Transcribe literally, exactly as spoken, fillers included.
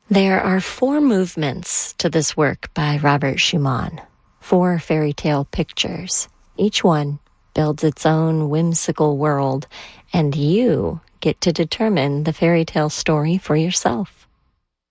There are four movements to this work by Robert Schumann, four fairy tale pictures. Each one builds its own whimsical world, and you get to determine the fairy tale story for yourself.